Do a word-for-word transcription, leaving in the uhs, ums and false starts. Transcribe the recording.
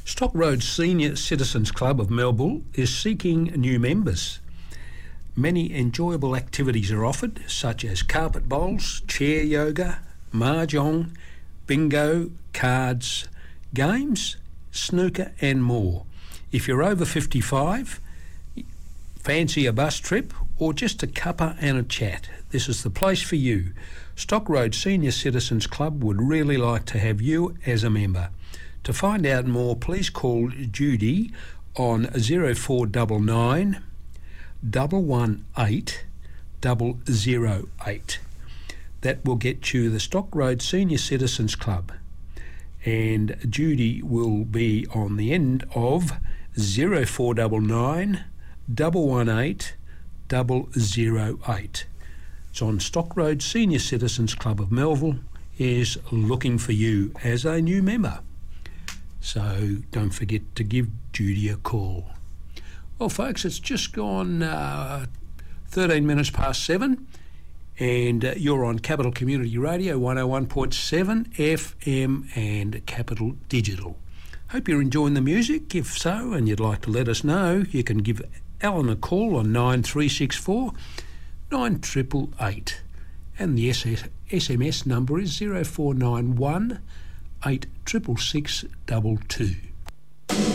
Stock Road Senior Citizens Club of Melville is seeking new members. Many enjoyable activities are offered, such as carpet bowls, chair yoga, mahjong, bingo, cards, games, snooker and more. If you're over fifty-five, fancy a bus trip or just a cuppa and a chat, this is the place for you. Stock Road Senior Citizens Club would really like to have you as a member. To find out more, please call Judy on zero four nine nine, one one eight, zero zero eight. That will get you the Stock Road Senior Citizens Club. And Judy will be on the end of zero four nine nine, one one eight, zero zero eight. It's on Stock Road Senior Citizens Club of Melville is looking for you as a new member. So don't forget to give Judy a call. Well, folks, it's just gone uh, thirteen minutes past seven, and uh, you're on Capital Community Radio one oh one point seven F M and Capital Digital. Hope you're enjoying the music. If so, and you'd like to let us know, you can give Alan a call on nine three six four, nine eight eight eight. And the S M S number is zero four nine one, eight six six six two two.